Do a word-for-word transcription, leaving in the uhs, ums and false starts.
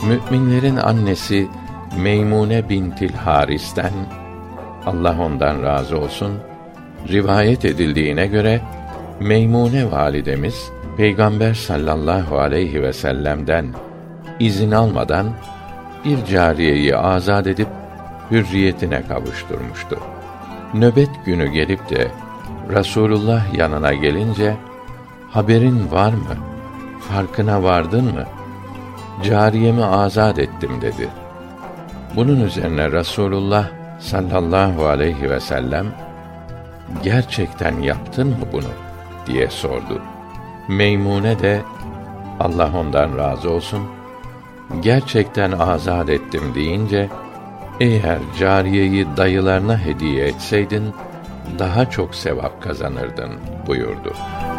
Mü'minlerin annesi Meymune bintil Haris'ten, Allah ondan razı olsun, rivayet edildiğine göre Meymune validemiz Peygamber sallallahu aleyhi ve sellem'den izin almadan bir cariyeyi azad edip hürriyetine kavuşturmuştu. Nöbet günü gelip de Rasulullah yanına gelince, haberin var mı? Farkına vardın mı? Cariyemi azad ettim dedi. Bunun üzerine Rasulullah sallallahu aleyhi ve sellem, gerçekten yaptın mı bunu diye sordu. Meymune de, Allah ondan razı olsun, gerçekten azad ettim deyince, eğer cariyeyi dayılarına hediye etseydin daha çok sevap kazanırdın buyurdu.